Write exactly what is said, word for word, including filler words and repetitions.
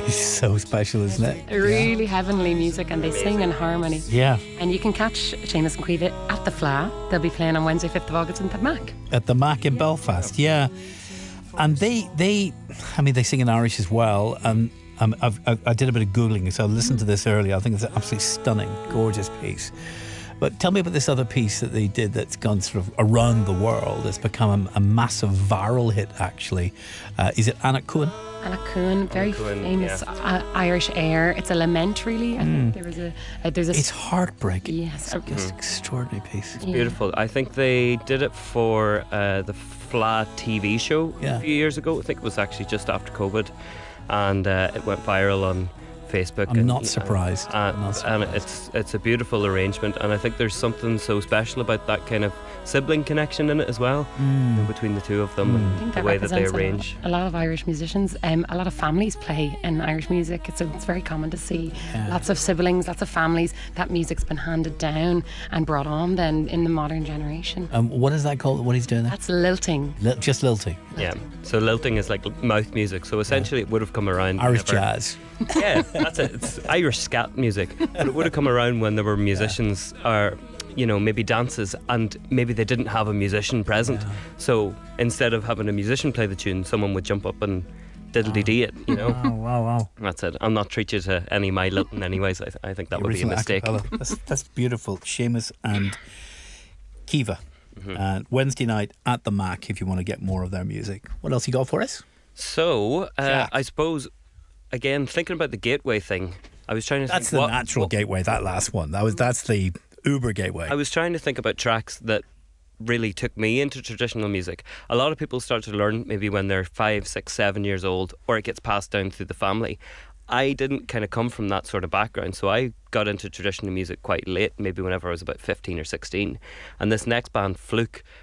It's so special, isn't it? Really heavenly music, and they sing in harmony. Yeah. And you can catch Seamus and Cueva at the Fla. They'll be playing on Wednesday, fifth of August in the Mac. At the Mac in Belfast, yeah. And they, they, I mean, they sing in Irish as well. And um, I've, I, I did a bit of Googling, so I listened to this earlier. I think it's an absolutely stunning, gorgeous piece. But tell me about this other piece that they did that's gone sort of around the world. It's become a, a massive viral hit, actually. Uh, is it Anna Cohen? Anna Cohen, very Cohen, famous yeah. uh, Irish air. It's a lament, really. I think there was a, uh, there's a. It's heartbreaking. Yes, It's just an extraordinary piece. Yeah. Beautiful. I think they did it for uh, the Fla T V show Yeah. a few years ago. I think it was actually just after COVID, and uh, it went viral on Facebook. I'm and, not surprised. Uh, I'm not and surprised. it's it's a beautiful arrangement, and I think there's something so special about that kind of sibling connection in it as well, you know, between the two of them I and think the that way that they represents a lot- arrange. A lot of Irish musicians. Um, a lot of families play in Irish music. It's, it's very common to see Yeah. lots of siblings, lots of families. That music's been handed down and brought on then in the modern generation. Um, what is that called? What he's doing there? That's lilting. Lil- just lilting. Yeah. So lilting is like mouth music. So essentially, it would have come around. Irish whenever- jazz. Yeah, that's it. It's Irish scat music. But it would have come around when there were musicians or, you know, maybe dances, and maybe they didn't have a musician present. Yeah. So instead of having a musician play the tune, someone would jump up and diddly-dee it, you know. Oh, wow, wow. That's it. I'm not treat you to any My Lilton anyways. I, th- I think that would be a Original mistake. acapella. That's, that's beautiful. Seamus and Kiva. Mm-hmm. Uh, Wednesday night at the Mac if you want to get more of their music. What else you got for us? So, uh, Jack. I suppose, again, thinking about the gateway thing, I was trying to That's think the what- natural what- gateway, that last one. That was That's the Uber gateway. I was trying to think about tracks that really took me into traditional music. A lot of people start to learn maybe when they're five, six, seven years old, or it gets passed down through the family. I didn't kind of come from that sort of background, so I got into traditional music quite late, maybe whenever I was about fifteen or sixteen. And this next band, Fluke,